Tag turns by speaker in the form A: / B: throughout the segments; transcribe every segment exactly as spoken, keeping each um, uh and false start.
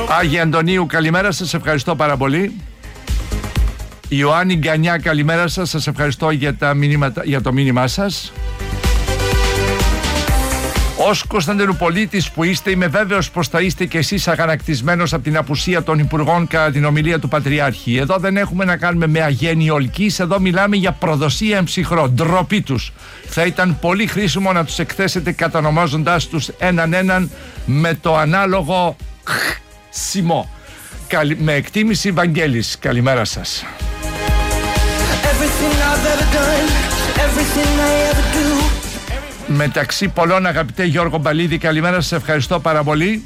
A: Άγια Αντωνίου, καλημέρα σας, ευχαριστώ πάρα πολύ. Ιωάννη Γκανιά, καλημέρα σας, σας ευχαριστώ για, τα μηνύματα, για το μήνυμά σας. Ως Κωνσταντινουπολίτης που είστε, είμαι βέβαιος πως θα είστε και εσείς αγανακτισμένος από την απουσία των υπουργών κατά την ομιλία του Πατριάρχη. Εδώ δεν έχουμε να κάνουμε με αγένεια ολκής, εδώ μιλάμε για προδοσία εμψυχρό, ντροπή τους. Θα ήταν πολύ χρήσιμο να τους εκθέσετε κατανομάζοντάς τους έναν έναν με το ανάλογο χ-σιμό. Καλη... Με εκτίμηση Βαγγέλης, καλημέρα σας. Μεταξύ πολλών, αγαπητέ Γιώργο Μπαλίδη, καλημέρα σας, ευχαριστώ πάρα πολύ.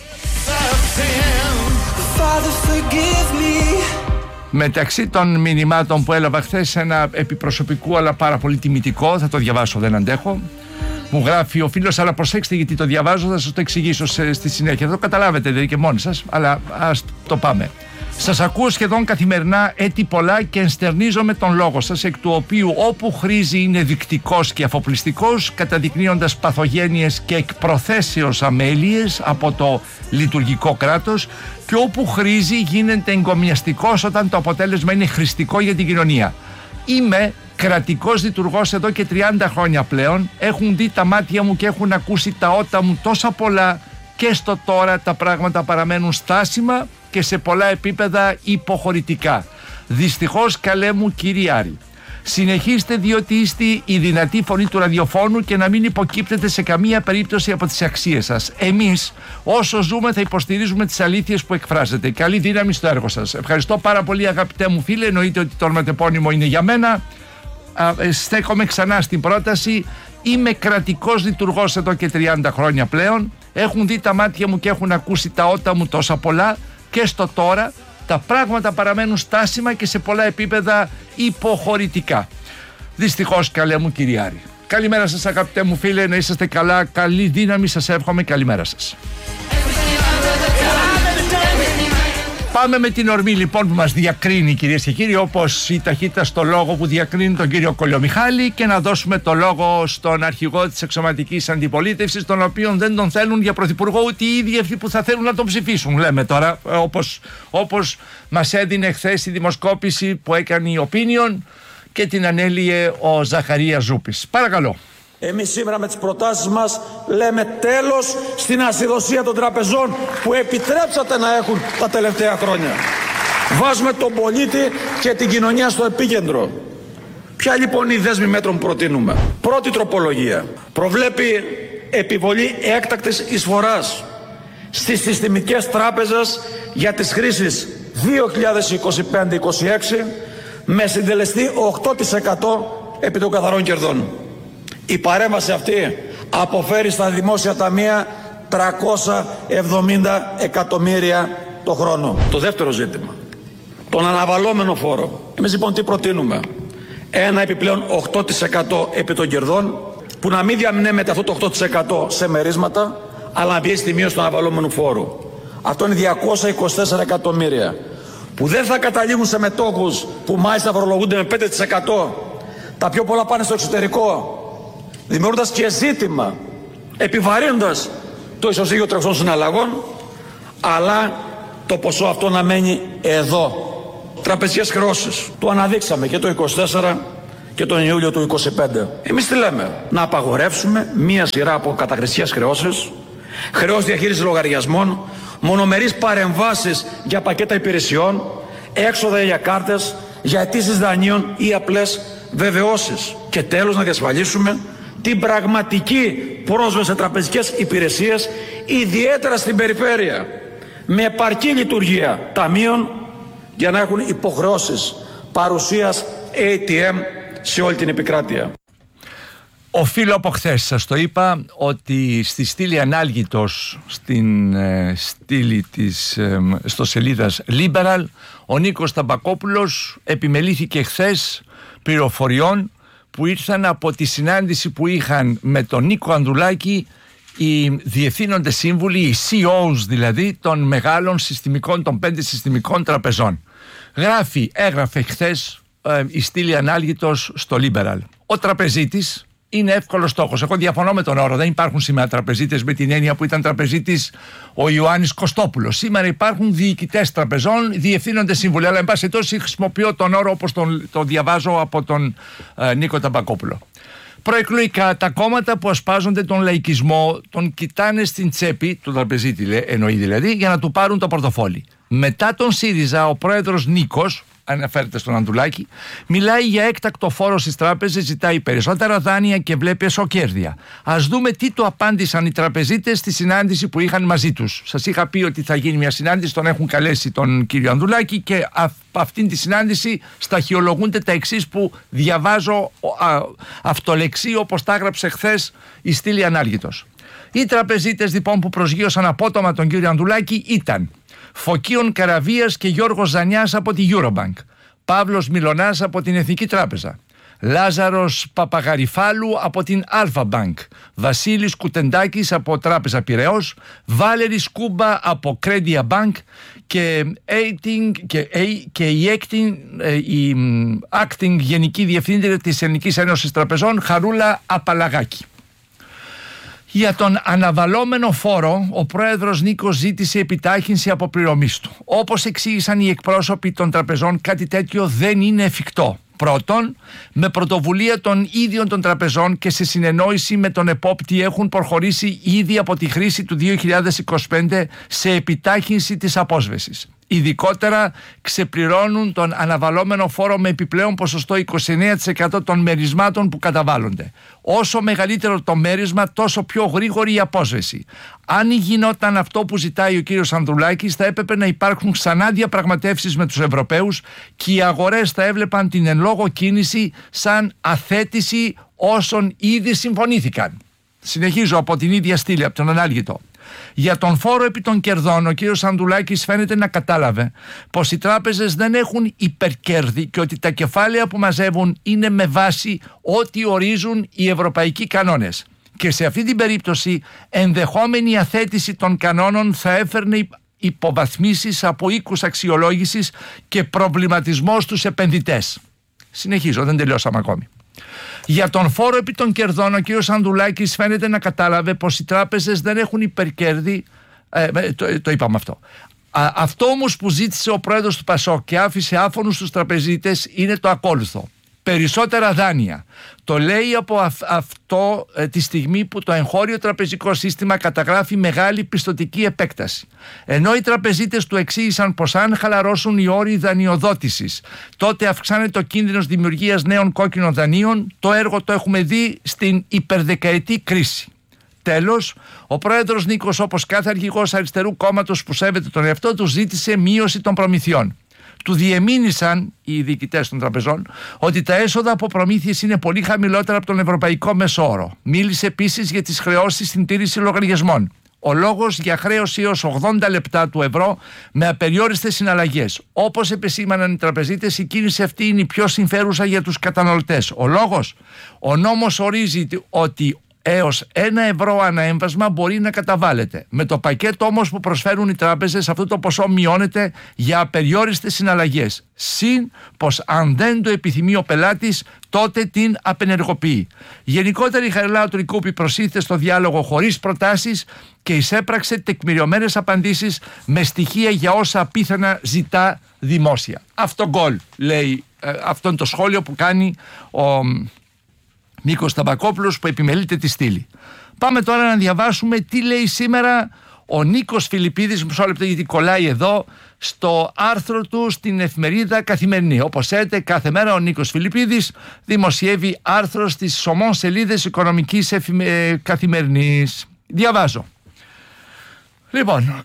A: Μεταξύ των μηνυμάτων που έλαβα χθες, ένα επιπροσωπικού αλλά πάρα πολύ τιμητικό, θα το διαβάσω, δεν αντέχω. Μου γράφει ο φίλος, αλλά προσέξτε γιατί το διαβάζω, θα σας το εξηγήσω σε, στη συνέχεια. Θα το καταλάβετε δηλαδή και μόνοι σας, αλλά ας το πάμε. Σας ακούω σχεδόν καθημερινά έτη πολλά και ενστερνίζομαι τον λόγο σας, εκ του οποίου όπου χρήζει είναι δεικτικός και αφοπλιστικός, καταδεικνύοντας παθογένειες και εκ προθέσεως αμέλειες από το λειτουργικό κράτος, και όπου χρήζει γίνεται εγκομιαστικός όταν το αποτέλεσμα είναι χρηστικό για την κοινωνία. Είμαι κρατικός λειτουργός εδώ και τριάντα χρόνια πλέον. Έχουν δει τα μάτια μου και έχουν ακούσει τα ότα μου τόσα πολλά, και στο τώρα τα πράγματα παραμένουν στάσιμα και σε πολλά επίπεδα υποχωρητικά. Δυστυχώς, καλέ μου κύριε Άρη, συνεχίστε, διότι είστε η δυνατή φωνή του ραδιοφώνου, και να μην υποκύπτετε σε καμία περίπτωση από τις αξίες σας. Εμείς όσο ζούμε θα υποστηρίζουμε τις αλήθειες που εκφράζετε. Καλή δύναμη στο έργο σας. Ευχαριστώ πάρα πολύ, αγαπητέ μου φίλε. Εννοείται ότι το ονοματεπώνυμο είναι για μένα. Α, στέκομαι ξανά στην πρόταση. Είμαι κρατικός λειτουργός εδώ και τριάντα χρόνια πλέον. Έχουν δει τα μάτια μου και έχουν ακούσει τα ότα μου τόσα πολλά, και στο τώρα τα πράγματα παραμένουν στάσιμα και σε πολλά επίπεδα υποχωρητικά. Δυστυχώς, καλέ μου κύριε Άρη. Καλημέρα σας, αγαπητέ μου φίλε, να είσαστε καλά, καλή δύναμη σας εύχομαι, καλημέρα σας. Πάμε με την ορμή λοιπόν που μας διακρίνει, κυρίες και κύριοι, όπως η ταχύτητα στο λόγο που διακρίνει τον κύριο Κολιομιχάλη, και να δώσουμε το λόγο στον αρχηγό της εξωματικής αντιπολίτευσης, τον οποίον δεν τον θέλουν για πρωθυπουργό ούτε οι ίδιοι αυτοί που θα θέλουν να τον ψηφίσουν, λέμε τώρα, όπως, όπως μας έδινε χθες η δημοσκόπηση που έκανε η Opinion και την ανέλυε ο Ζαχαρίας Ζούπης. Παρακαλώ.
B: Εμείς σήμερα με τις προτάσεις μας λέμε τέλος στην ασυδοσία των τραπεζών που επιτρέψατε να έχουν τα τελευταία χρόνια. Βάζουμε τον πολίτη και την κοινωνία στο επίκεντρο. Ποια λοιπόν είναι η δέσμη μέτρων που προτείνουμε? Πρώτη τροπολογία. Προβλέπει επιβολή έκτακτης εισφοράς στις συστημικές τράπεζες για τις χρήσεις δύο χιλιάδες είκοσι πέντε είκοσι έξι με συντελεστή οκτώ τοις εκατό επί των καθαρών κερδών. Η παρέμβαση αυτή αποφέρει στα δημόσια ταμεία τριακόσια εβδομήντα εκατομμύρια το χρόνο. Το δεύτερο ζήτημα, τον αναβαλώμενο φόρο. Εμείς λοιπόν τι προτείνουμε? Ένα επιπλέον οκτώ τοις εκατό επί των κερδών, που να μην διαμνέμεται αυτό το οκτώ τοις εκατό σε μερίσματα, αλλά να πιέσει στη μείωση του αναβαλώμενου φόρου. Αυτό είναι διακόσια είκοσι τέσσερα εκατομμύρια, που δεν θα καταλήγουν σε μετόχους που μάλιστα φορολογούνται με πέντε τοις εκατό. Τα πιο πολλά πάνε στο εξωτερικό, δημιουργώντας και ζήτημα, επιβαρύνοντας το ισοζύγιο τρεχών συναλλαγών, αλλά το ποσό αυτό να μένει εδώ. Τραπεζικές χρεώσεις. Το αναδείξαμε και το είκοσι τέσσερα και τον Ιούλιο του είκοσι πέντε. Εμείς τι λέμε? Να απαγορεύσουμε μία σειρά από καταχρηστικές χρεώσεις, χρεώσεις διαχείρισης λογαριασμών, μονομερείς παρεμβάσεις για πακέτα υπηρεσιών, έξοδα για κάρτες, για αιτήσεις δανείων ή απλές βεβαιώσεις. Και τέλος, να διασφαλίσουμε την πραγματική πρόσβαση σε τραπεζικές υπηρεσίες, ιδιαίτερα στην περιφέρεια, με επαρκή λειτουργία ταμείων για να έχουν υποχρεώσεις παρουσίας έι τι εμ σε όλη την επικράτεια.
A: Οφείλω από χθες, σας το είπα, ότι στη στήλη ανάλγητος, στην ε, στήλη της ε, στο σελίδας Liberal, ο Νίκος Ταμπακόπουλος επιμελήθηκε χθες πληροφοριών που ήρθαν από τη συνάντηση που είχαν με τον Νίκο Ανδρουλάκη οι διευθύνοντες σύμβουλοι, οι σι ι ό's δηλαδή, των μεγάλων συστημικών, των πέντε συστημικών τραπεζών. Γράφει, έγραφε χθες ε, η στήλη ανάλγητος στο Liberal. Ο τραπεζίτης, είναι εύκολος στόχος. Εγώ διαφωνώ με τον όρο. Δεν υπάρχουν σήμερα τραπεζίτες με την έννοια που ήταν τραπεζίτης ο Ιωάννης Κωστόπουλος. Σήμερα υπάρχουν διοικητές τραπεζών, διευθύνοντες σύμβουλοι. Αλλά εν πάση περιπτώσει χρησιμοποιώ τον όρο όπως τον το διαβάζω από τον ε, Νίκο Ταμπακόπουλο. Προεκλογικά τα κόμματα που ασπάζονται τον λαϊκισμό τον κοιτάνε στην τσέπη, του τραπεζίτη εννοεί δηλαδή, για να του πάρουν το πορτοφόλι. Μετά τον ΣΥΡΙΖΑ, ο πρόεδρος Νίκος, αναφέρεται στον Ανδρουλάκη, μιλάει για έκτακτο φόρο στις τράπεζες, ζητάει περισσότερα δάνεια και βλέπει εσωκέρδια. Ας δούμε τι του απάντησαν οι τραπεζίτες στη συνάντηση που είχαν μαζί τους. Σας είχα πει ότι θα γίνει μια συνάντηση, τον έχουν καλέσει τον κύριο Ανδρουλάκη και από αυτήν τη συνάντηση σταχυολογούνται τα εξής που διαβάζω α, αυτολεξί όπως τα έγραψε χθες η Στήλη Ανάργητος. Οι τραπεζίτες λοιπόν που προσγείωσαν απότομα τον κύριο Ανδρουλάκη ήταν Φωκίων Καραβίας και Γιώργος Ζανιάς από τη Eurobank, Παύλος Μιλωνάς από την Εθνική Τράπεζα, Λάζαρος Παπαγαριφάλου από την Alpha Bank, Βασίλης Κουτεντάκης από Τράπεζα Πειραιώς, Βάλερης Κούμπα από Credit Bank και, acting, και, και η, acting, η acting Γενική Διευθύντρια της Ελληνικής Ένωσης Τραπεζών Χαρούλα Απαλαγάκη. Για τον αναβαλόμενο φόρο, ο πρόεδρος Νίκος ζήτησε επιτάχυνση αποπληρωμής του. Όπως εξήγησαν οι εκπρόσωποι των τραπεζών, κάτι τέτοιο δεν είναι εφικτό. Πρώτον, με πρωτοβουλία των ίδιων των τραπεζών και σε συνεννόηση με τον επόπτη έχουν προχωρήσει ήδη από τη χρήση του δύο χιλιάδες είκοσι πέντε σε επιτάχυνση της απόσβεσης. Ειδικότερα ξεπληρώνουν τον αναβαλόμενο φόρο με επιπλέον ποσοστό είκοσι εννέα τοις εκατό των μερισμάτων που καταβάλλονται. Όσο μεγαλύτερο το μέρισμα, τόσο πιο γρήγορη η απόσβεση. Αν γινόταν αυτό που ζητάει ο κύριος Ανδρουλάκης, θα έπρεπε να υπάρχουν ξανά διαπραγματεύσεις με τους Ευρωπαίους και οι αγορές θα έβλεπαν την εν λόγω κίνηση σαν αθέτηση όσων ήδη συμφωνήθηκαν. Συνεχίζω από την ίδια στήλη, από τον Ανάλγητο. Για τον φόρο επί των κερδών, ο κύριος Ανδρουλάκης φαίνεται να κατάλαβε πως οι τράπεζες δεν έχουν υπερκέρδη και ότι τα κεφάλαια που μαζεύουν είναι με βάση ό,τι ορίζουν οι ευρωπαϊκοί κανόνες. Και σε αυτή την περίπτωση, ενδεχόμενη αθέτηση των κανόνων θα έφερνε υποβαθμίσεις από οίκους αξιολόγησης και προβληματισμό στους επενδυτές. Συνεχίζω, δεν τελειώσαμε ακόμη. Για τον φόρο επί των κερδών, ο κ. Ανδρουλάκης φαίνεται να κατάλαβε πως οι τράπεζες δεν έχουν υπερκέρδη. Ε, το, το είπαμε αυτό. Α, αυτό όμως που ζήτησε ο πρόεδρος του ΠΑΣΟΚ και άφησε άφωνους στους τραπεζίτες είναι το ακόλουθο. Περισσότερα δάνεια. Το λέει από αυ, αυτό ε, τη στιγμή που το εγχώριο τραπεζικό σύστημα καταγράφει μεγάλη πιστωτική επέκταση. Ενώ οι τραπεζίτες του εξήγησαν πως αν χαλαρώσουν οι όροι δανειοδότησης, τότε αυξάνεται ο κίνδυνος δημιουργίας νέων κόκκινων δανείων. Το έργο το έχουμε δει στην υπερδεκαετή κρίση. Τέλος, ο πρόεδρος Νίκος, όπως κάθε αρχηγός αριστερού κόμματος που σέβεται τον εαυτό του, ζήτησε μείωση των προμηθειών. Του διεμήνυσαν οι διοικητές των τραπεζών ότι τα έσοδα από προμήθειες είναι πολύ χαμηλότερα από τον ευρωπαϊκό μέσο όρο. Μίλησε επίσης για τις χρεώσεις στην τήρηση λογαριασμών. Ο λόγος για χρέωση έως ογδόντα λεπτά του ευρώ με απεριόριστες συναλλαγές. Όπως επεσήμαναν οι τραπεζίτες, η κίνηση αυτή είναι η πιο συμφέρουσα για τους καταναλωτές. Ο λόγος, ο νόμος ορίζει ότι έως ένα ευρώ αναέμβασμα μπορεί να καταβάλλεται. Με το πακέτο όμως που προσφέρουν οι τράπεζες, αυτό το ποσό μειώνεται για απεριόριστες συναλλαγές. Συν πως αν δεν το επιθυμεί ο πελάτης, τότε την απενεργοποιεί. Γενικότερα η Χαριλάου Τρικούπη προσήλθε στο διάλογο χωρίς προτάσεις και εισέπραξε τεκμηριωμένες απαντήσεις με στοιχεία για όσα απίθανα ζητά δημόσια. Αυτό γκολ, λέει, ε, αυτό είναι το σχόλιο που κάνει ο Νίκος Ταμπακόπουλος που επιμελείται τη στήλη. Πάμε τώρα να διαβάσουμε τι λέει σήμερα ο Νίκος Φιλιππίδης, μισό λεπτό γιατί κολλάει εδώ, στο άρθρο του στην εφημερίδα Καθημερινή. Όπως έτε, κάθε μέρα ο Νίκος Φιλιππίδης δημοσιεύει άρθρο στις σωμών σελίδες Οικονομικής εφημε... Καθημερινής. Διαβάζω. Λοιπόν,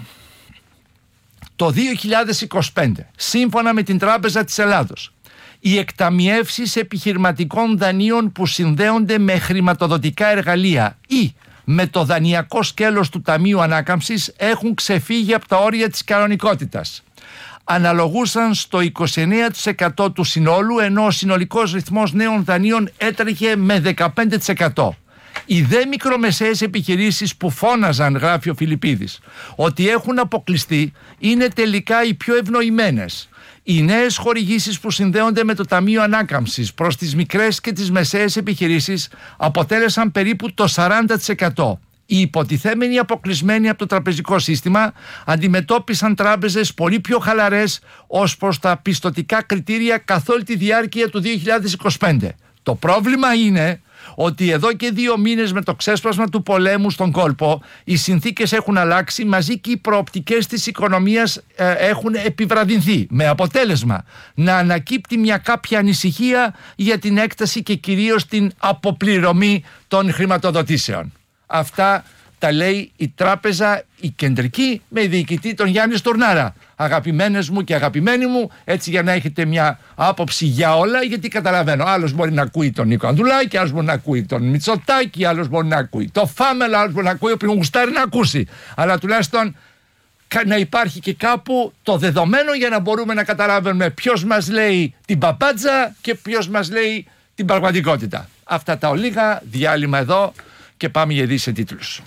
A: το δύο χιλιάδες είκοσι πέντε, σύμφωνα με την Τράπεζα της Ελλάδος, οι εκταμιεύσεις επιχειρηματικών δανείων που συνδέονται με χρηματοδοτικά εργαλεία ή με το δανειακό σκέλος του Ταμείου Ανάκαμψης έχουν ξεφύγει από τα όρια της κανονικότητας. Αναλογούσαν στο είκοσι εννέα τοις εκατό του συνόλου, ενώ ο συνολικός ρυθμός νέων δανείων έτρεχε με δεκαπέντε τοις εκατό. Οι δε μικρομεσαίες επιχειρήσεις που φώναζαν, γράφει ο Φιλιππίδης, ότι έχουν αποκλειστεί, είναι τελικά οι πιο ευνοημένες. Οι νέες χορηγήσεις που συνδέονται με το Ταμείο Ανάκαμψης προς τις μικρές και τις μεσαίες επιχειρήσεις αποτέλεσαν περίπου το σαράντα τοις εκατό. Οι υποτιθέμενοι αποκλεισμένοι από το τραπεζικό σύστημα αντιμετώπισαν τράπεζες πολύ πιο χαλαρές ως προς τα πιστωτικά κριτήρια καθ' όλη τη διάρκεια του δύο χιλιάδες είκοσι πέντε. Το πρόβλημα είναι ότι εδώ και δύο μήνες με το ξέσπασμα του πολέμου στον κόλπο οι συνθήκες έχουν αλλάξει, μαζί και οι προοπτικές της οικονομίας ε, έχουν επιβραδυνθεί, με αποτέλεσμα να ανακύπτει μια κάποια ανησυχία για την έκταση και κυρίως την αποπληρωμή των χρηματοδοτήσεων. Αυτά τα λέει η τράπεζα, η κεντρική, με διοικητή τον Γιάννη Στουρνάρα. Αγαπημένες μου και αγαπημένοι μου, έτσι για να έχετε μια άποψη για όλα, γιατί καταλαβαίνω. Άλλος μπορεί να ακούει τον Νίκο Ανδουλάκη, άλλος μπορεί να ακούει τον Μητσοτάκη, άλλος μπορεί να ακούει το Φάμελα, άλλος μπορεί να ακούει όποιον γουστάρει να ακούσει. Αλλά τουλάχιστον να υπάρχει και κάπου το δεδομένο για να μπορούμε να καταλάβουμε ποιος μας λέει την παπάτζα και ποιος μας λέει την πραγματικότητα. Αυτά τα ολίγα, διάλειμμα εδώ και πάμε για ειδήσεις σε τίτλους.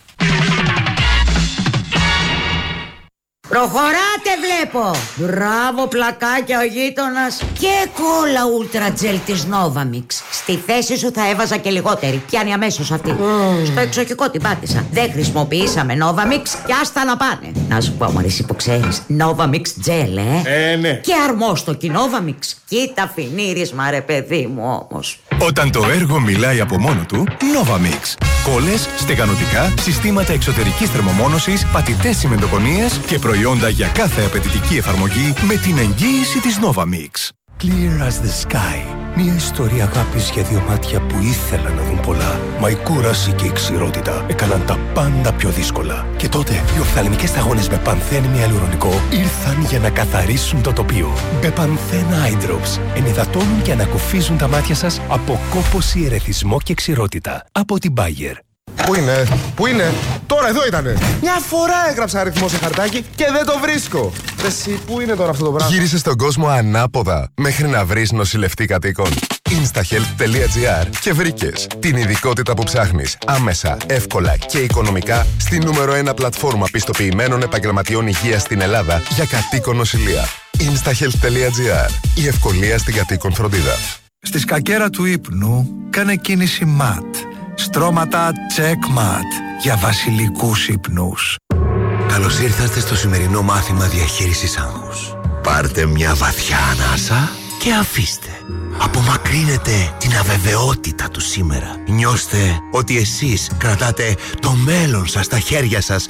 C: Προχωράτε βλέπω. Μπράβο πλακάκια ο γείτονας. Και κόλλα ούλτρα τζελ της Novamix. Στη θέση σου θα έβαζα και λιγότερη. Πιάνει αμέσως αυτή. mm. Στο εξοχικό την πάτησα. Δεν χρησιμοποιήσαμε Novamix και άστα να πάνε. Να σου πω μωρή εσύ που ξέρεις, Novamix τζελ ε.
D: Ε ναι.
C: Και αρμόστοκι Novamix. Κοίτα φινίρισμα ρε παιδί μου όμως.
E: Όταν το έργο μιλάει από μόνο του, Novamix. Κόλλες, στεγανοτικά, συστήματα εξωτερικής θερμομόνωσης, πατητές τσιμεντοκονίες και προϊόντα για κάθε απαιτητική εφαρμογή με την εγγύηση της Novamix.
F: Clear as the sky. Μια ιστορία αγάπης για δύο μάτια που ήθελαν να δουν πολλά. Μα η κούραση και η ξηρότητα έκαναν τα πάντα πιο δύσκολα. Και τότε οι οφθαλμικές σταγόνες με πανθένη ιαλουρονικό ήρθαν για να καθαρίσουν το τοπίο. Μπεπανθέν Eye Drops ενυδατώνουν και ανακουφίζουν τα μάτια σας από κόπωση, ερεθισμό και ξηρότητα. Από την Bayer.
D: Πού είναι, πού είναι, τώρα εδώ ήτανε. Μια φορά έγραψα αριθμό σε χαρτάκι και δεν το βρίσκω. Εσύ, πού είναι τώρα αυτό το πράγμα.
G: Γύρισες στον κόσμο ανάποδα μέχρι να βρεις νοσηλευτή κατοίκων. instahealth τελεία gr και βρήκες την ειδικότητα που ψάχνεις άμεσα, εύκολα και οικονομικά στη νούμερο ένα πλατφόρμα πιστοποιημένων επαγγελματιών υγείας στην Ελλάδα για κατοίκον νοσηλεία. instahealth τελεία gr. Η ευκολία στην κατοίκον φροντίδα.
H: Στη σκακέρα του ύπνου κάνε κίνηση ματ. Στρώματα Checkmat για βασιλικούς ύπνους.
I: Καλώς ήρθατε στο σημερινό μάθημα διαχείρισης άγχους. Πάρτε μια βαθιά ανάσα και αφήστε. Απομακρύνετε την αβεβαιότητα του σήμερα. Νιώστε ότι εσείς κρατάτε το μέλλον σας στα χέρια σας.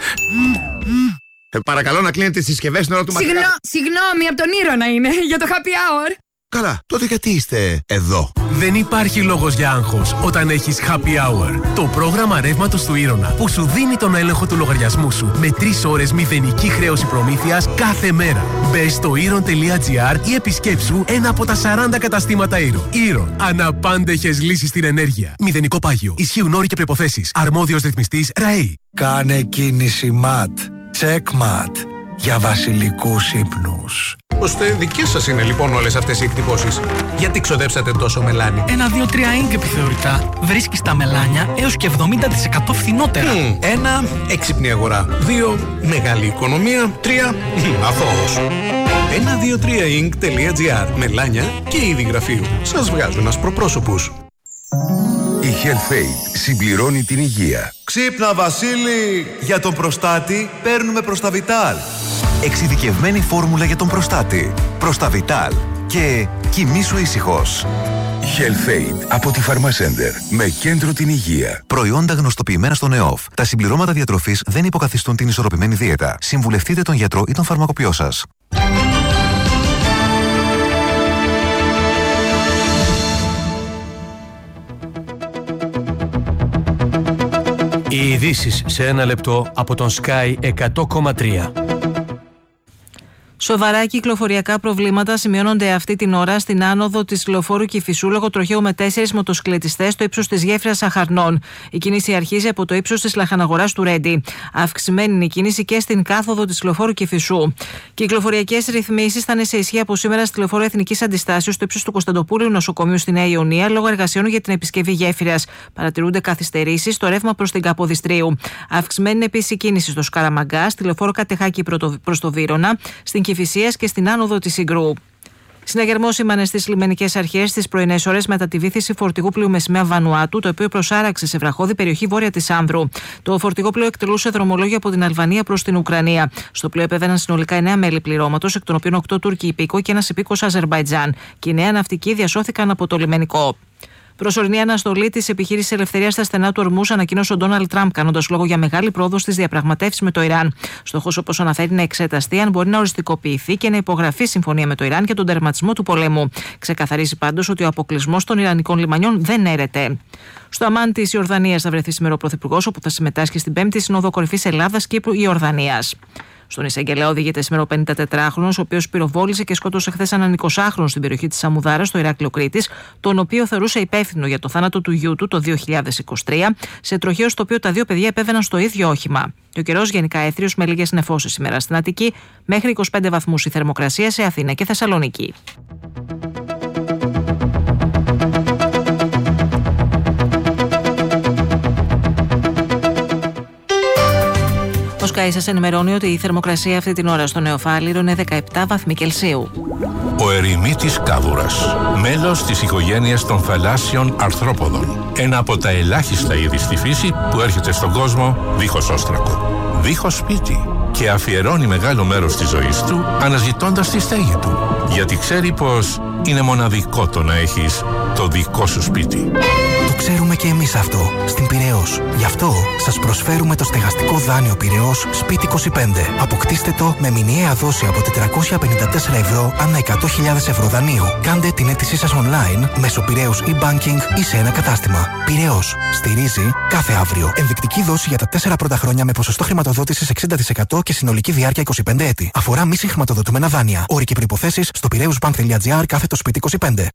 D: Ε, παρακαλώ να κλείνετε τις συσκευές στην ώρα του μαθήματος.
J: Συγγνώ, συγγνώμη, από τον Ήρωνα είναι, για το happy hour.
I: Καλά, τότε γιατί είστε εδώ.
K: Δεν υπάρχει λόγος για άγχος όταν έχεις Happy Hour. Το πρόγραμμα ρεύματος του Ήρωνα που σου δίνει τον έλεγχο του λογαριασμού σου με τρεις ώρες μηδενική χρέωση προμήθειας κάθε μέρα. Μπες στο ήρων τελεία gr ή επισκέψου ένα από τα σαράντα καταστήματα Ήρων. Ήρων. Αναπάντεχες λύσεις στην ενέργεια. Μηδενικό πάγιο. Ισχύουν όροι και προϋποθέσεις. Αρμόδιος ρυθμιστής ΡΑΕΗ.
H: Κάνε κίνηση ματ. Checkmat για βασιλικούς ύπνους.
L: Ώστε δικές σας είναι λοιπόν όλες αυτές οι εκτυπώσεις. Γιατί ξοδέψατε τόσο μελάνι?
M: Ένα δύο τρία ink επιθεωρητά βρίσκεις τα μελάνια έως και εβδομήντα τοις εκατό φθηνότερα.
L: Mm, ένα, έξυπνη αγορά. Δύο, μεγάλη οικονομία. Τρία, αθώος. ένα δύο τρία ink τελεία gr. Μελάνια και είδη γραφείου. Σας βγάζουν ασπροπρόσωπους.
G: Η HealthAid συμπληρώνει την υγεία.
N: Ξύπνα Βασίλη! Για τον προστάτη παίρνουμε Προσταβιτάλ.
I: Εξειδικευμένη φόρμουλα για τον προστάτη. Προσταβιτάλ. Και κοιμήσου ήσυχος.
G: HealthAid από τη Pharmacenter με κέντρο την υγεία.
I: Προϊόντα γνωστοποιημένα στον ΕΟΦ. Τα συμπληρώματα διατροφής δεν υποκαθιστούν την ισορροπημένη δίαιτα. Συμβουλευτείτε τον γιατρό ή τον φαρμακοποιό σας.
O: Οι ειδήσεις σε ένα λεπτό από τον Sky εκατό κόμμα τρία.
P: Σοβαρά κυκλοφοριακά προβλήματα σημειώνονται αυτή την ώρα στην άνοδο της λεωφόρου Κηφισού λόγω τροχαίου με τέσσερις μοτοσυκλετιστές στο ύψος της γέφυρας Αχαρνών. Η κίνηση αρχίζει από το ύψος της λαχαναγοράς του Ρέντι. Αυξημένη είναι η κίνηση και στην κάθοδο της λεωφόρου Κηφισού. Κυκλοφοριακές ρυθμίσεις θα είναι σε ισχύ από σήμερα στη λεωφόρο Εθνικής Αντιστάσεως στο ύψος του Κωνσταντοπούλου Νοσοκομείου στη Νέα Ιωνία λόγω εργασιών για την επισκευή γέφυρας. Παρατηρούνται καθυστερήσεις στο ρεύμα προς την Καποδιστρίου. Αυξημένη είναι επίσης η κίνηση στο Σκαραμαγκά, στη λεωφόρο Κατεχάκη προς το Βύρωνα, στην Κηφισίας και στην άνοδο της Ιγκρού. Συναγερμός σήμανε στις λιμενικές αρχές στις πρωινές ώρες μετά τη βύθιση φορτηγού πλοίου με σημαία Βανουάτου, το οποίο προσάραξε σε βραχώδη περιοχή βόρεια της Άνδρου. Το φορτηγό πλοίο εκτελούσε δρομολόγιο από την Αλβανία προς την Ουκρανία. Στο πλοίο επέβαιναν συνολικά εννέα μέλη πληρώματος, εκ των οποίων οκτώ Τούρκοι υπήκοοι και ένας υπήκος Αζερμπαϊτζάν. Και οι νέα ναυτικοί διασώθηκαν από το λιμενικό. Προσωρινή αναστολή τη επιχείρηση ελευθερία στα στενά του Ορμούς ανακοίνωσε ο Ντόναλντ Τραμπ, κάνοντας λόγο για μεγάλη πρόοδο στις διαπραγματεύσεις με το Ιράν. Στόχος, όπως αναφέρει, να εξεταστεί αν μπορεί να οριστικοποιηθεί και να υπογραφεί συμφωνία με το Ιράν για τον τερματισμό του πολέμου. Ξεκαθαρίζει πάντως ότι ο αποκλεισμός των Ιρανικών λιμανιών δεν έρεται. Στο Αμάν της Ιορδανίας θα βρεθεί σήμερα ο Πρωθυπουργός, όπου θα συμμετάσχει στην πέμπτη Σύνοδο Κορυφής Ελλάδας-Κύπρου-Ιορδανίας. Στον εισαγγελέα οδηγείται σήμερα ο πενηντατετράχρονος, ο οποίος πυροβόλησε και σκότωσε χθες έναν εικοσάχρονο στην περιοχή της Σαμουδάρας, στο Ηράκλειο Κρήτης, τον οποίο θεωρούσε υπεύθυνο για το θάνατο του γιού του το δύο χιλιάδες είκοσι τρία, σε τροχαίο στο οποίο τα δύο παιδιά επέβαιναν στο ίδιο όχημα. Ο καιρός γενικά έθριος με λίγες νεφώσεις σήμερα στην Αττική, μέχρι είκοσι πέντε βαθμούς η θερμοκρασία σε Αθήνα και Θεσσαλονίκη. Ο Sky σας ενημερώνει ότι η θερμοκρασία αυτή την ώρα στο Νεοφάλιρο είναι δεκαεπτά βαθμοί Κελσίου.
Q: Ο ερημίτης κάβουρας, μέλος της οικογένειας των θαλάσσιων αρθρόποδων. Ένα από τα ελάχιστα είδη στη φύση που έρχεται στον κόσμο δίχως όστρακο, δίχως σπίτι, και αφιερώνει μεγάλο μέρος της ζωής του αναζητώντας τη στέγη του, γιατί ξέρει πως είναι μοναδικό το να έχεις το δικό σου σπίτι.
R: Το ξέρουμε και εμείς αυτό στην Πειραιώς. Γι' αυτό σας προσφέρουμε το στεγαστικό δάνειο Πειραιώς Σπίτι είκοσι πέντε. Αποκτήστε το με μηνιαία δόση από τετρακόσια πενήντα τέσσερα ευρώ ανά εκατό χιλιάδες ευρώ δανείου. Κάντε την αίτησή σας online μέσω Πειραιώς e-banking ή σε ένα κατάστημα. Πειραιώς. Στηρίζει κάθε αύριο. Ενδεικτική δόση για τα τέσσερα πρώτα χρόνια με ποσοστό χρηματοδότησης εξήντα τοις εκατό και συνολική διάρκεια είκοσι πέντε έτη. Αφορά μη συγχρηματοδοτούμενα δάνεια. Όροι και προϋποθέσεις στο πειραιώσbank.gr κάθετο σπίτι είκοσι πέντε.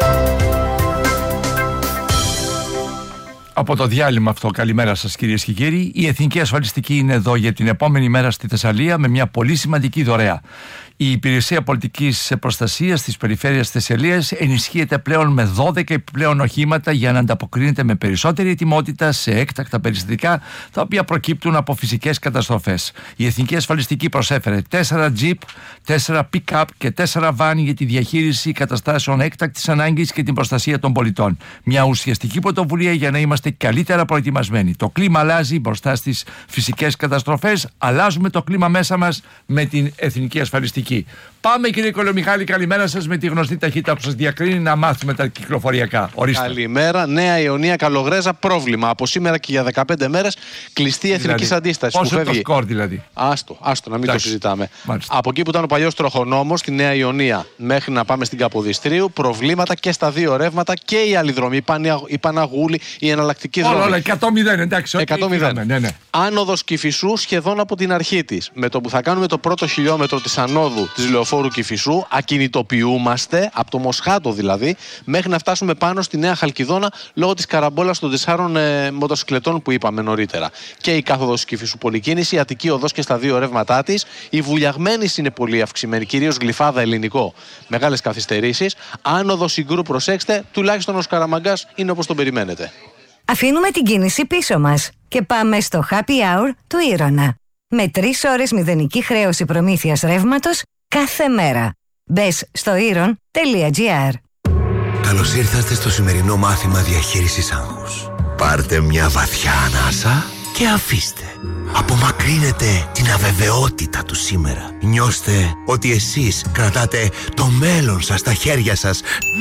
A: Από το διάλειμμα αυτό, καλημέρα σας κυρίες και κύριοι. Η Εθνική Ασφαλιστική είναι εδώ για την επόμενη μέρα στη Θεσσαλία με μια πολύ σημαντική δωρεά. Η Υπηρεσία Πολιτικής Προστασίας της Περιφέρειας Θεσσαλίας ενισχύεται πλέον με δώδεκα επιπλέον οχήματα για να ανταποκρίνεται με περισσότερη ετοιμότητα σε έκτακτα περιστατικά τα οποία προκύπτουν από φυσικές καταστροφές. Η Εθνική Ασφαλιστική προσέφερε τέσσερα τζιπ, τέσσερα pick-up και τέσσερα βαν για τη διαχείριση καταστάσεων έκτακτης ανάγκης και την προστασία των πολιτών. Μια ουσιαστική πρωτοβουλία για να είμαστε καλύτερα προετοιμασμένοι. Το κλίμα αλλάζει μπροστά στις φυσικές καταστροφές. Αλλάζουμε το κλίμα μέσα μας με την Εθνική Ασφαλιστική. Πάμε κύριε Κολομιχάλη, καλημέρα σας, με τη γνωστή ταχύτητα που σας διακρίνει να μάθουμε τα κυκλοφοριακά. Ορίστε.
S: Καλημέρα. Νέα Ιωνία, Καλογρέζα, πρόβλημα. Από σήμερα και για δεκαπέντε μέρες κλειστή δηλαδή, εθνικής αντίστασης.
A: Πόσο είναι το σκορ δηλαδή?
S: Άστο, άστο, να μην Εντάξει. το συζητάμε.
A: Μάλιστα.
S: Από εκεί που ήταν ο παλιός τροχονόμος, στη Νέα Ιωνία, μέχρι να πάμε στην Καποδιστρίου, προβλήματα και στα δύο ρεύματα και η άλλη δρομή, η Παναγούλη, η εναλλακτική δρομή.
A: Όλα, όλα, εκατό μηδέν, εντάξει.
S: εκατό μηδέν.
A: Ναι, ναι.
S: Άνοδος Κηφισού σχεδόν από την αρχή της. Με το που θα κάνουμε το πρώτο χιλιόμετρο της ανόδου της λεωφόρου Κηφισού, ακινητοποιούμαστε, από το Μοσχάτο δηλαδή, μέχρι να φτάσουμε πάνω στη Νέα Χαλκιδόνα λόγω της καραμπόλας των τεσσάρων ε, μοτοσυκλετών που είπαμε νωρίτερα. Και η κάθοδος Κηφισού πολυκίνηση, η Αττική οδός και στα δύο ρεύματά της. Η Βουλιαγμένης είναι πολύ αυξημένη, κυρίως Γλυφάδα ελληνικό. Μεγάλες καθυστερήσεις. Άνοδος Ιγκρού, προσέξτε, τουλάχιστον ο Σκαραμαγκάς είναι όπως τον περιμένετε.
T: Αφήνουμε την κίνηση πίσω μας και πάμε στο Happy Hour του Ήρωνα. Με τρεις ώρες μηδενική χρέωση προμήθειας ρεύματος κάθε μέρα. Μπες στο ήρων τελεία τζι άρ.
I: Καλώς ήρθατε στο σημερινό μάθημα διαχείρισης άγχους. Πάρτε μια βαθιά ανάσα και αφήστε. Απομακρύνετε την αβεβαιότητα του σήμερα. Νιώστε ότι εσείς κρατάτε το μέλλον σας στα χέρια σας.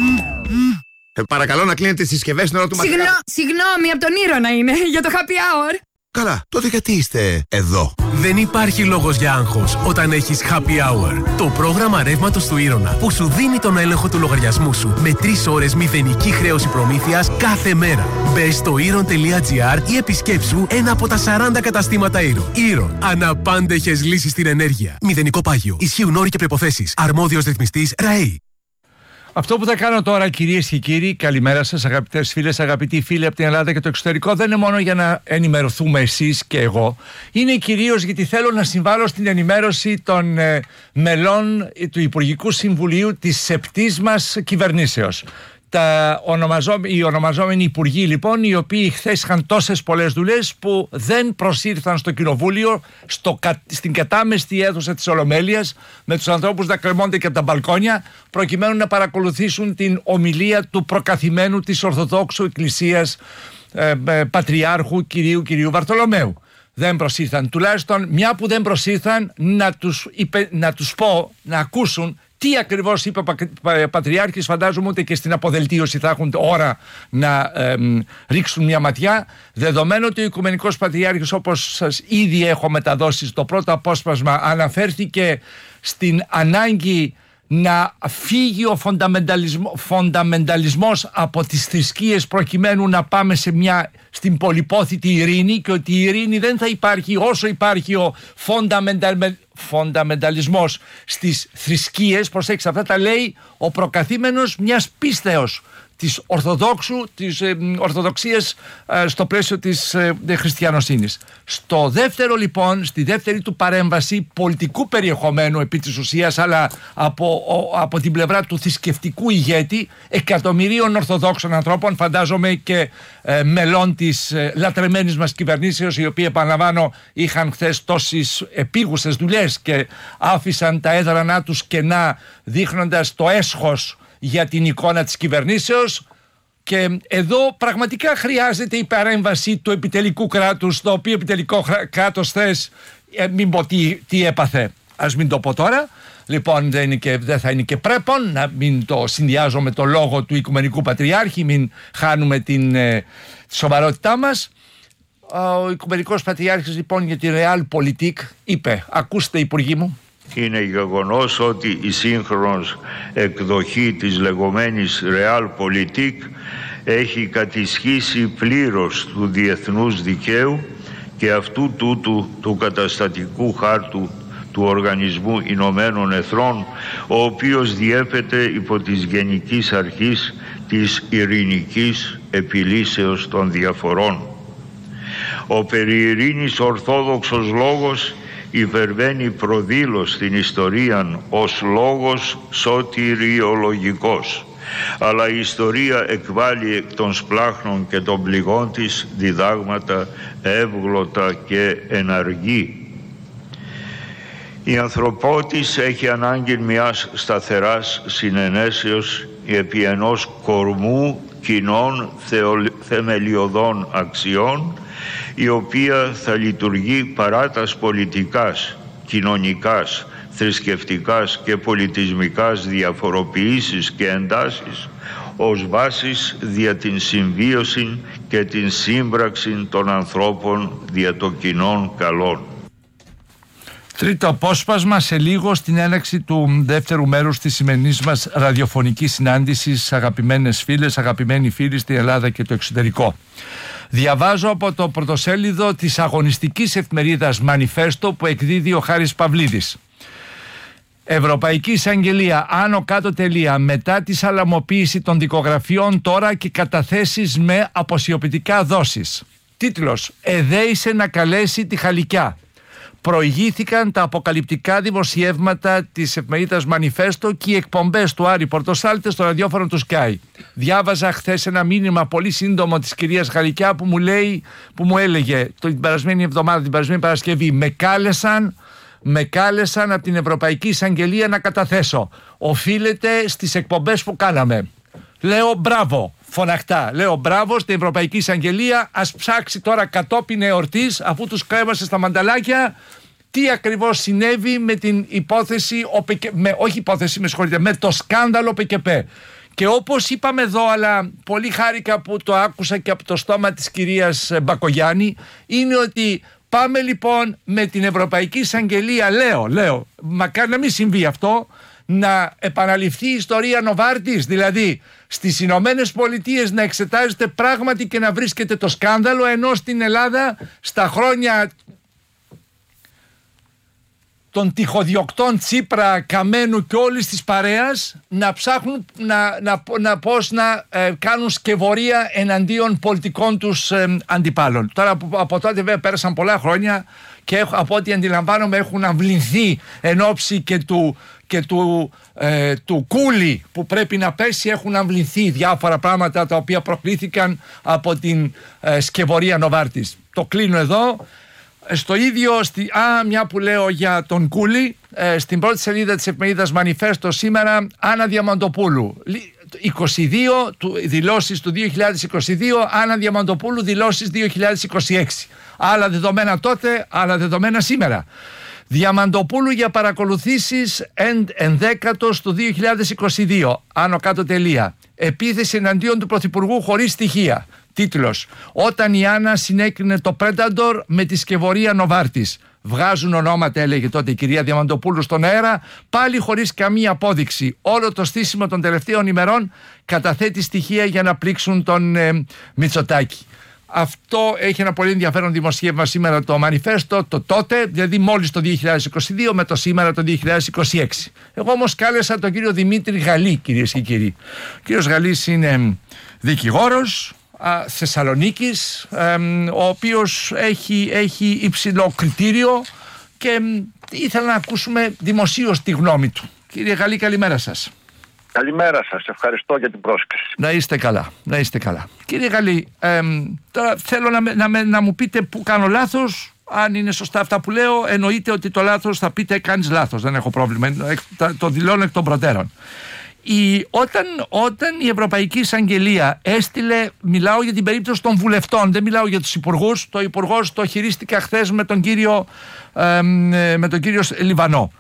D: Ε, παρακαλώ να κλείνετε τις συσκευές στην ώρα του μαθήματος.
J: Συγγνώμη, από τον Ήρωνα είναι, για το Happy Hour.
I: Καλά, τότε γιατί είστε εδώ?
K: Δεν υπάρχει λόγος για άγχος όταν έχεις Happy Hour. Το πρόγραμμα ρεύματος του Ήρωνα που σου δίνει τον έλεγχο του λογαριασμού σου με τρεις ώρες μηδενική χρέωση προμήθειας κάθε μέρα. Μπες στο ήρων τελεία τζι άρ ή επισκέψου ένα από τα σαράντα καταστήματα Ήρων. Ήρων. Αναπάντεχες λύσεις στην ενέργεια. Μηδενικό πάγιο. Ισχύουν όροι και προϋποθέσεις. Αρμόδιος ρυθμιστής ΡΑΕΗ.
A: Αυτό που θα κάνω τώρα, κυρίες και κύριοι, καλημέρα σας, αγαπητές φίλες, αγαπητοί φίλοι από την Ελλάδα και το εξωτερικό, δεν είναι μόνο για να ενημερωθούμε εσείς και εγώ. Είναι κυρίως γιατί θέλω να συμβάλλω στην ενημέρωση των ε, μελών του Υπουργικού Συμβουλίου της σεπτής μας κυβερνήσεως. Τα ονομαζό, οι ονομαζόμενοι υπουργοί, λοιπόν, οι οποίοι χθες είχαν τόσες πολλές δουλειές που δεν προσήρθαν στο κοινοβούλιο, στο, στην κατάμεστη αίθουσα της Ολομέλειας, με τους ανθρώπους να κρεμώνται και από τα μπαλκόνια, προκειμένου να παρακολουθήσουν την ομιλία του προκαθημένου της Ορθοδόξου Εκκλησίας ε, ε, Πατριάρχου κυρίου κυρίου Βαρθολομαίου. Δεν προσήρθαν. Τουλάχιστον μια που δεν προσήρθαν, να τους, είπε, να τους πω να ακούσουν τι ακριβώς είπε ο Πατριάρχης. Φαντάζομαι ούτε και στην αποδελτίωση θα έχουν ώρα να ε, ρίξουν μια ματιά, δεδομένου ότι ο Οικουμενικός Πατριάρχης, όπως σας ήδη έχω μεταδώσει στο πρώτο απόσπασμα, αναφέρθηκε στην ανάγκη να φύγει ο φονταμενταλισμό, φονταμενταλισμός από τις θρησκείες, προκειμένου να πάμε σε μια, στην πολυπόθητη ειρήνη, και ότι η ειρήνη δεν θα υπάρχει όσο υπάρχει ο φονταμενταλ, φονταμενταλισμός στις θρησκείες. Προσέξτε, αυτά τα λέει ο προκαθήμενος μιας πίστεως της Ορθοδόξου, της ε, Ορθοδοξίας ε, στο πλαίσιο της ε, χριστιανοσύνης. Στο δεύτερο, λοιπόν, στη δεύτερη του παρέμβαση πολιτικού περιεχομένου επί της ουσίας, αλλά από, ο, από την πλευρά του θρησκευτικού ηγέτη εκατομμυρίων Ορθοδόξων ανθρώπων, φαντάζομαι και ε, μελών της ε, λατρεμένης μας κυβερνήσεως, οι οποίοι, επαναλαμβάνω, είχαν χθες τόσες επίγουσες δουλειές και άφησαν τα έδρανά τους κενά, δείχνοντας το έσχος για την εικόνα της κυβερνήσεως. Και εδώ πραγματικά χρειάζεται η παρέμβαση του επιτελικού κράτους, το οποίο επιτελικό κράτος θες, ε, μην πω τι, τι έπαθε, ας μην το πω τώρα. Λοιπόν, δεν, είναι και, δεν θα είναι και πρέπον να μην το συνδυάζω με το λόγο του Οικουμενικού Πατριάρχη, μην χάνουμε την ε, σοβαρότητά μας. Ο Οικουμενικός Πατριάρχης, λοιπόν, για τη Realpolitik είπε, ακούστε, υπουργοί μου.
U: Είναι γεγονός ότι η σύγχρονος εκδοχή της λεγόμενης Realpolitik έχει κατησχίσει πλήρως του διεθνούς δικαίου και αυτού τούτου του καταστατικού χάρτου του Οργανισμού Ηνωμένων Εθνών, ο οποίος διέπεται υπό της γενικής αρχής της ειρηνικής επιλύσεως των διαφορών. Ο περί ειρήνης ορθόδοξος λόγος υπερβαίνει προδήλως στην ιστορία ως λόγος σωτηριολογικός, αλλά η ιστορία εκβάλλει εκ των σπλάχνων και των πληγών της διδάγματα εύγλωτα και εναργή. Η ανθρωπότης έχει ανάγκη μιας σταθεράς συνενέσεως επί ενός κορμού κοινών θεμελιωδών αξιών, η οποία θα λειτουργεί παρά τας πολιτικάς, κοινωνικάς, θρησκευτικάς και πολιτισμικάς διαφοροποιήσεις και εντάσεις, ως βάσης δια την συμβίωση και την σύμπραξη των ανθρώπων δια των κοινών καλών.
A: Τρίτο απόσπασμα σε λίγο, στην έναρξη του δεύτερου μέρους της σημερινής μας ραδιοφωνικής συνάντησης, αγαπημένες φίλες, αγαπημένοι φίλοι στην Ελλάδα και το εξωτερικό. Διαβάζω από το πρωτοσέλιδο της αγωνιστικής εφημερίδας Μανιφέστο που εκδίδει ο Χάρης Παυλίδης. Ευρωπαϊκή Εισαγγελία, άνω κάτω τελεία, μετά τη σαλαμοποίηση των δικογραφιών τώρα και καταθέσεις με αποσιοποιητικά δόσεις. Τίτλος: εδέησε να καλέσει τη Χαλικιά. Προηγήθηκαν τα αποκαλυπτικά δημοσιεύματα της εφημερίδας Μανιφέστο και οι εκπομπές του Άρη Πορτοσάλτε στο ραδιόφωνο του Sky. Διάβαζα χθες ένα μήνυμα πολύ σύντομο της κυρίας Χαλικιά που μου, λέει, που μου έλεγε την περασμένη εβδομάδα, την περασμένη Παρασκευή, με κάλεσαν, με κάλεσαν από την Ευρωπαϊκή Εισαγγελία να καταθέσω. Οφείλεται στις εκπομπές που κάναμε. Λέω μπράβο, φωναχτά. Λέω μπράβο στην Ευρωπαϊκή Εισαγγελία. Ας ψάξει τώρα κατόπιν εορτής, αφού τους κρέμασε στα μανταλάκια, τι ακριβώς συνέβη με την υπόθεση, με, όχι υπόθεση, με συγχωρείτε, με το σκάνδαλο ΠΚΠ. Και όπως είπαμε εδώ, αλλά πολύ χάρηκα που το άκουσα και από το στόμα της κυρίας Μπακογιάννη, είναι ότι Πάμε λοιπόν με την Ευρωπαϊκή Εισαγγελία, λέω, λέω, μακάρι να μην συμβεί αυτό, να επαναληφθεί η ιστορία Νοβάρτης, δηλαδή στις Ηνωμένες Πολιτείες να εξετάζεται πράγματι και να βρίσκεται το σκάνδαλο, ενώ στην Ελλάδα στα χρόνια των τυχοδιοκτών Τσίπρα, Καμένου και όλης της παρέας να ψάχνουν να, να, να, πώς να ε, κάνουν σκευωρία εναντίον πολιτικών τους ε, αντιπάλων. Τώρα από, από τότε βέβαια πέρασαν πολλά χρόνια και έχω, από ό,τι αντιλαμβάνομαι έχουν αμβληνθεί εν ώψη και του, και του, ε, του κούλι που πρέπει να πέσει, έχουν αμβληνθεί διάφορα πράγματα τα οποία προκλήθηκαν από την ε, σκευωρία Νοβάρτης. Το κλείνω εδώ. Στο ίδιο, στη, α, μια που λέω για τον Κούλι, ε, στην πρώτη σελίδα της εφημερίδας Μανιφέστο σήμερα, Άννα Διαμαντοπούλου. είκοσι δύο του, δηλώσεις του δύο χιλιάδες είκοσι δύο, Άννα Διαμαντοπούλου δηλώσεις δύο χιλιάδες είκοσι έξι. Άλλα δεδομένα τότε, άλλα δεδομένα σήμερα. Διαμαντοπούλου για παρακολουθήσεις ενδέκατος του δύο χιλιάδες είκοσι δύο. Άνω κάτω τελεία. Επίθεση εναντίον του Πρωθυπουργού χωρίς στοιχεία. Τίτλος: Όταν η Άννα συνέκρινε το Predator με τη σκευωρία Νοβάρτης. Βγάζουν ονόματα, έλεγε τότε η κυρία Διαμαντοπούλου στον αέρα, πάλι χωρίς καμία απόδειξη. Όλο το στήσιμο των τελευταίων ημερών καταθέτει στοιχεία για να πλήξουν τον ε, Μητσοτάκη. Αυτό έχει ένα πολύ ενδιαφέρον δημοσίευμα σήμερα το Μανιφέστο, το τότε, δηλαδή μόλις το δύο χιλιάδες είκοσι δύο με το σήμερα το δύο χιλιάδες είκοσι έξι. Εγώ όμως κάλεσα τον κύριο Δημήτρη Γαλλή, κυρίες και κύριοι. Ο κύριος Γαλλής είναι δικηγόρος Θεσσαλονίκης, ο οποίος έχει, έχει υψηλό κριτήριο και ήθελα να ακούσουμε δημοσίως τη γνώμη του. Κύριε Γαλλή, καλημέρα σας.
B: Καλημέρα σας, ευχαριστώ για την πρόσκληση.
A: Να είστε καλά, να είστε καλά. Κύριε Γαλλή, ε, τώρα θέλω να, να, να μου πείτε που κάνω λάθος. Αν είναι σωστά αυτά που λέω, εννοείται ότι το λάθος θα πείτε κάνεις λάθος, δεν έχω πρόβλημα, το δηλώνω εκ των προτέρων. Η, όταν, όταν η Ευρωπαϊκή Εισαγγελία έστειλε, μιλάω για την περίπτωση των βουλευτών, δεν μιλάω για τους υπουργούς, το υπουργός το χειρίστηκα χθες με τον κύριο, ε, με τον κύριο Λιβανό.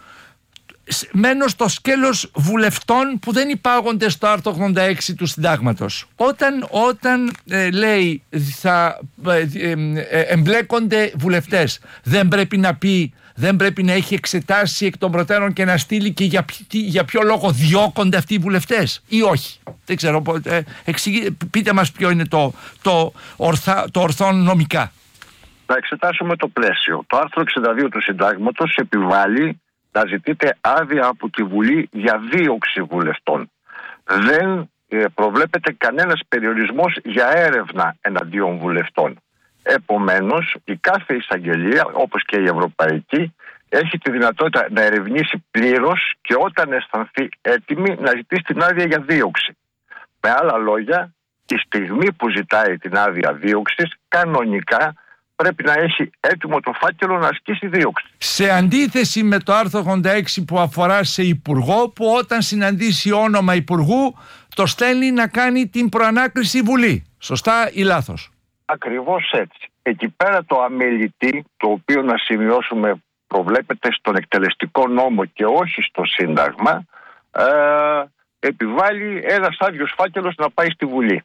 A: Μένω στο σκέλος βουλευτών που δεν υπάγονται στο άρθρο ογδόντα έξι του συντάγματος. Όταν, όταν ε, λέει θα ε, ε, ε, εμπλέκονται βουλευτές, δεν πρέπει να πει, δεν πρέπει να έχει εξετάσει εκ των προτέρων και να στείλει και για, για ποιο λόγο διώκονται αυτοί οι βουλευτές ή όχι. Δεν ξέρω, ε, εξηγεί, πείτε μας ποιο είναι το, το, ορθά, το ορθό νομικά.
B: Να εξετάσουμε το πλαίσιο. Το άρθρο εξήντα δύο του συντάγματος επιβάλλει να ζητείτε άδεια από τη Βουλή για δίωξη βουλευτών. Δεν ε, προβλέπεται κανένας περιορισμός για έρευνα εναντίον βουλευτών. Επομένως, η κάθε εισαγγελία, όπως και η Ευρωπαϊκή, έχει τη δυνατότητα να ερευνήσει πλήρως και όταν αισθανθεί έτοιμη να ζητήσει την άδεια για δίωξη. Με άλλα λόγια, τη στιγμή που ζητάει την άδεια δίωξης, κανονικά πρέπει να έχει έτοιμο το φάκελο να ασκήσει δίωξη.
A: Σε αντίθεση με το άρθρο ογδόντα έξι που αφορά σε υπουργό, που όταν συναντήσει όνομα υπουργού το στέλνει να κάνει την προανάκριση Βουλή. Σωστά ή λάθος?
B: Ακριβώς έτσι. Εκεί πέρα το αμελητή, το οποίο να σημειώσουμε προβλέπεται στον εκτελεστικό νόμο και όχι στο Σύνταγμα, ε, επιβάλλει ένας άδειος φάκελος να πάει στη Βουλή.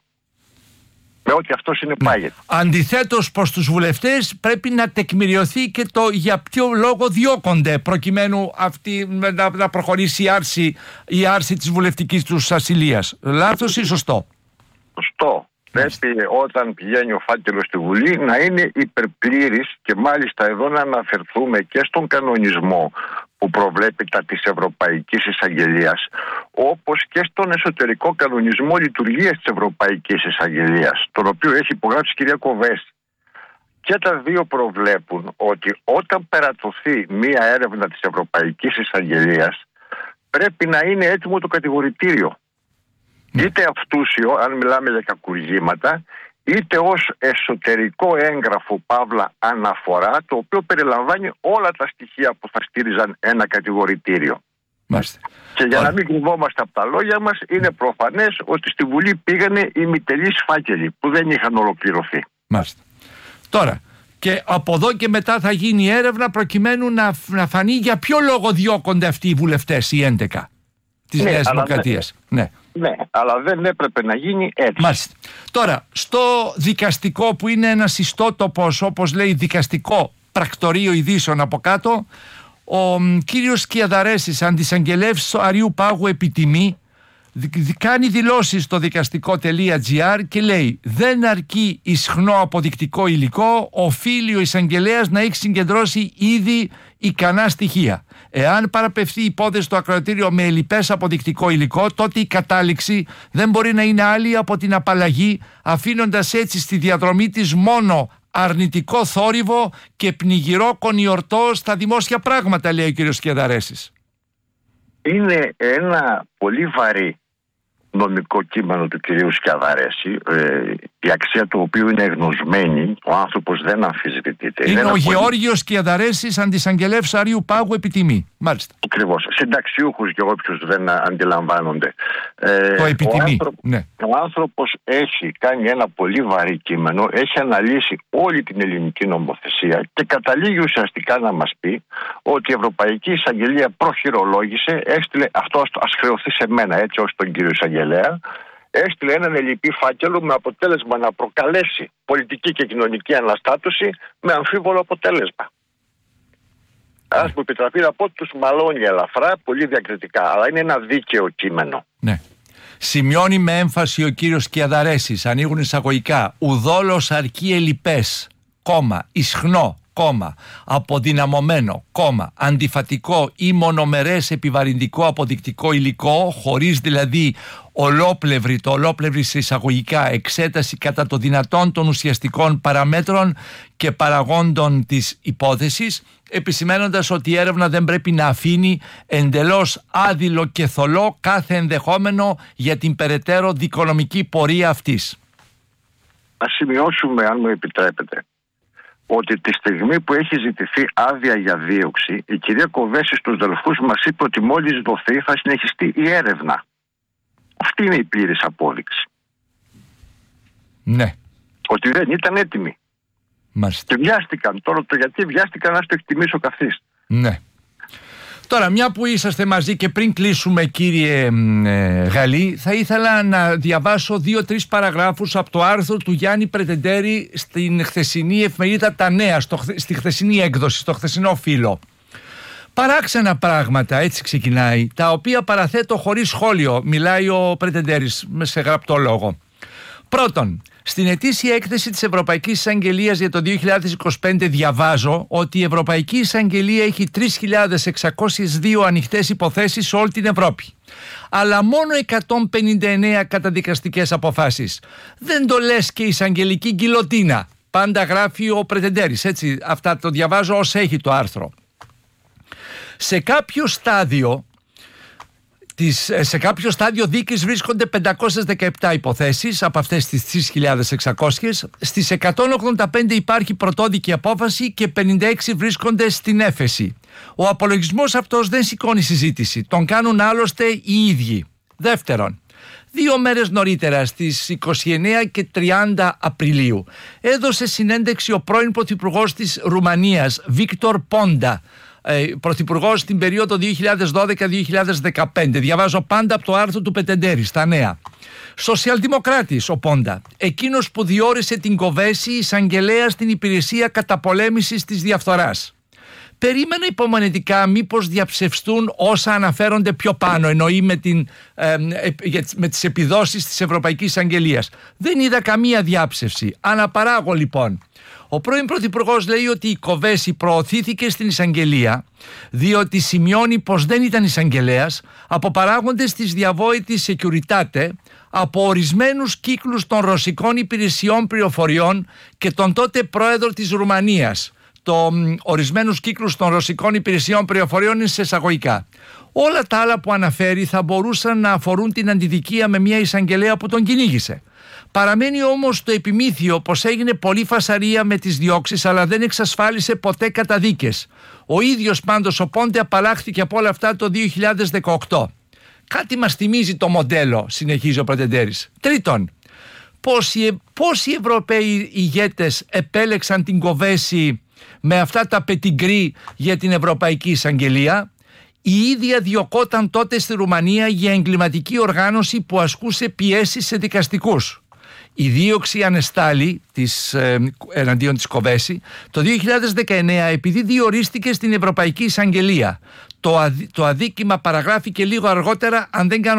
B: Με ό,τι αυτό συνεπάγεται.
A: Αντιθέτως, προς τους βουλευτές πρέπει να τεκμηριωθεί και το για ποιο λόγο διώκονται, προκειμένου αυτή να, να προχωρήσει η άρση, η άρση της βουλευτικής τους ασυλίας. Λάθος ή σωστό?
B: Σωστό. Πρέπει όταν πηγαίνει ο φάκελος στη Βουλή να είναι υπερπλήρης και μάλιστα εδώ να αναφερθούμε και στον κανονισμό που προβλέπει τα της Ευρωπαϊκής Εισαγγελίας, όπως και στον εσωτερικό κανονισμό λειτουργίας της Ευρωπαϊκής Εισαγγελίας, τον οποίο έχει υπογράψει η κυρία Κοβέση. Και τα δύο προβλέπουν ότι όταν περατωθεί μία έρευνα της Ευρωπαϊκής Εισαγγελίας πρέπει να είναι έτοιμο το κατηγορητήριο. Είτε αυτούσιο, αν μιλάμε για κακουργήματα, είτε ως εσωτερικό έγγραφο παύλα αναφορά, το οποίο περιλαμβάνει όλα τα στοιχεία που θα στήριζαν ένα κατηγορητήριο.
A: Μάλιστα.
B: Και για να μην κρυβόμαστε από τα λόγια μας, είναι προφανές ότι στη Βουλή πήγανε οι μητελείς φάκελοι που δεν είχαν ολοκληρωθεί.
A: Μάλιστα. Τώρα, και από εδώ και μετά θα γίνει έρευνα προκειμένου να, να φανεί για ποιο λόγο διώκονται αυτοί οι βουλευτές, οι έντεκα της
B: ναι,
A: Νέας Δημοκρατίας. Ναι.
B: Ναι, αλλά δεν έπρεπε να γίνει έτσι.
A: Μάλιστα. Τώρα, στο δικαστικό που είναι ένας ιστότοπος, όπως λέει δικαστικό πρακτορείο ειδήσεων από κάτω. Ο μ, κύριος Σκιαδαρέσης, αντισαγγελεύς Αριού Πάγου επιτιμή, κάνει δηλώσεις στο δικαστικό.gr και λέει: δεν αρκεί ισχνό αποδεικτικό υλικό, οφείλει ο εισαγγελέας να έχει συγκεντρώσει ήδη ικανά στοιχεία. Εάν παραπευθεί η υπόθεση στο ακροατήριο με ελλειπές αποδεικτικό υλικό, τότε η κατάληξη δεν μπορεί να είναι άλλη από την απαλλαγή, αφήνοντας έτσι στη διαδρομή της μόνο αρνητικό θόρυβο και πνιγυρό κονιορτό στα δημόσια πράγματα, λέει ο κ. Σκιαδαρέσης.
B: Είναι ένα πολύ βαρύ νομικό κείμενο του κυρίου Σκιαδαρέση, ε, η αξία του οποίου είναι εγνωσμένη, ο άνθρωπος δεν αμφισβητείται.
A: Είναι, είναι ο
B: πολύ...
A: Γεώργιος Σκιαδαρέσης, αντισαγγελεύς Αριού Πάγου επιτιμή. Μάλιστα.
B: Ακριβώς. Συνταξιούχους και όποιους δεν αντιλαμβάνονται. Ε,
A: το επιτιμή.
B: Ο, άνθρω...
A: ναι.
B: ο άνθρωπος έχει κάνει ένα πολύ βαρύ κείμενο, έχει αναλύσει όλη την ελληνική νομοθεσία και καταλήγει ουσιαστικά να μας πει ότι η Ευρωπαϊκή Εισαγγελία προχειρολόγησε, έστειλε, αυτό ας χρεωθεί σε μένα, έτσι, όχι τον κύριο Εισαγγελέα, έστειλε έναν ελλειπή φάκελο με αποτέλεσμα να προκαλέσει πολιτική και κοινωνική αναστάτωση με αμφίβολο αποτέλεσμα. Ας μου επιτραπεί να πω ότι τους μαλώνει ελαφρά, πολύ διακριτικά, αλλά είναι ένα δίκαιο κείμενο.
A: Ναι. Σημειώνει με έμφαση ο κύριος Σκιαδαρέσης, ανοίγουν εισαγωγικά, ουδόλως αρκεί ελλειπές, κόμμα, ισχνό, κόμμα, αποδυναμωμένο, κόμμα, αντιφατικό ή μονομερές επιβαρυντικό αποδεικτικό υλικό, χωρίς δηλαδή ολόπλευρη, το ολόπλευρη σε εισαγωγικά εξέταση κατά το δυνατόν των ουσιαστικών παραμέτρων και παραγόντων της υπόθεσης, επισημένοντας ότι η έρευνα δεν πρέπει να αφήνει εντελώς άδειλο και θολό κάθε ενδεχόμενο για την περαιτέρω δικονομική πορεία αυτής.
B: Να σημειώσουμε, αν μου επιτρέπετε, ότι τη στιγμή που έχει ζητηθεί άδεια για δίωξη, η κυρία Κοβέση στους Δελφούς μας είπε ότι μόλις δοθεί θα συνεχιστεί η έρευνα. Αυτή είναι η πλήρης απόδειξη.
A: Ναι.
B: Ότι δεν ήταν έτοιμοι.
A: Μάλιστα.
B: Και βιάστηκαν. Τώρα το γιατί βιάστηκαν να το εκτιμήσει ο καθής.
A: Ναι. Τώρα, μια που είσαστε μαζί και πριν κλείσουμε, κύριε ε, Γαλλή, θα ήθελα να διαβάσω δύο-τρεις παραγράφους από το άρθρο του Γιάννη Πρετεντέρη στην χθεσινή εφημερίδα Τα Νέα, στο, στη χθεσινή έκδοση, στο χθεσινό φύλλο. Παράξενα πράγματα, έτσι ξεκινάει, τα οποία παραθέτω χωρίς σχόλιο, μιλάει ο Πρετεντέρης σε γραπτό λόγο. Πρώτον, στην ετήσια έκθεση της Ευρωπαϊκής Εισαγγελίας για το δύο χιλιάδες είκοσι πέντε διαβάζω ότι η Ευρωπαϊκή Εισαγγελία έχει τρεις χιλιάδες εξακόσιες δύο ανοιχτές υποθέσεις σε όλη την Ευρώπη. Αλλά μόνο εκατόν πενήντα εννέα καταδικαστικές αποφάσεις. Δεν το λες και εισαγγελική γκιλοτίνα. Πάντα γράφει ο Πρετεντέρης, έτσι, αυτά το διαβάζω ως έχει το άρθρο. Σε κάποιο στάδιο Σε κάποιο στάδιο δίκης βρίσκονται πεντακόσιες δεκαεπτά υποθέσεις από αυτές τις τρεις χιλιάδες εξακόσιες. Στις εκατόν ογδόντα πέντε υπάρχει πρωτόδικη απόφαση και πενήντα έξι βρίσκονται στην έφεση. Ο απολογισμός αυτός δεν σηκώνει συζήτηση. Τον κάνουν άλλωστε οι ίδιοι. Δεύτερον, δύο μέρες νωρίτερα, στις είκοσι εννέα και τριάντα Απριλίου, έδωσε συνέντευξη ο πρώην πρωθυπουργός της Ρουμανίας, Βίκτορ Πόντα, πρωθυπουργός στην περίοδο δύο χιλιάδες δώδεκα με δύο χιλιάδες δεκαπέντε. Διαβάζω πάντα από το άρθρο του Πετεντέρη στα Νέα. Σοσιαλδημοκράτης ο Πόντα, εκείνος που διόρισε την Κοβέση εισαγγελέα στην υπηρεσία καταπολέμησης της διαφθοράς. Περίμενα υπομονετικά μήπως διαψευστούν όσα αναφέρονται πιο πάνω, εννοεί με, την, ε, ε, με τις επιδόσεις της Ευρωπαϊκής Εισαγγελίας. Δεν είδα καμία διάψευση. Αναπαράγω λοιπόν. Ο πρώην πρωθυπουργός λέει ότι η Κοβέση προωθήθηκε στην εισαγγελία διότι σημειώνει πως δεν ήταν εισαγγελέας από παράγοντες της διαβόητης Securitate, από ορισμένους κύκλους των ρωσικών υπηρεσιών πληροφοριών και τον τότε πρόεδρο της Ρουμανίας. Το ορισμένους κύκλους των ρωσικών υπηρεσιών πληροφοριών είναι σε εισαγωγικά. Όλα τα άλλα που αναφέρει θα μπορούσαν να αφορούν την αντιδικία με μια εισαγγελέα που τον κυνήγησε. Παραμένει όμως το επιμήθειο πως έγινε πολλή φασαρία με τις διώξεις, αλλά δεν εξασφάλισε ποτέ καταδίκες. Ο ίδιος πάντως ο Πόντε απαλλάχθηκε από όλα αυτά το δύο χιλιάδες δεκαοκτώ. Κάτι μας θυμίζει το μοντέλο, συνεχίζει ο Πρετεντέρης. Τρίτον, πόσοι, πόσοι Ευρωπαίοι ηγέτες επέλεξαν την Κοβέση με αυτά τα πετιγκρί για την Ευρωπαϊκή Εισαγγελία? Η ίδια διωκόταν τότε στη Ρουμανία για εγκληματική οργάνωση που ασκούσε πιέσεις σε δικαστικούς. Η δίωξη ανεστάλη της, ε, εναντίον της Κοβέση το δύο χιλιάδες δεκαεννέα επειδή διορίστηκε στην Ευρωπαϊκή Εισαγγελία. Το, αδί, το αδίκημα παραγράφηκε λίγο αργότερα, αν δεν κάνω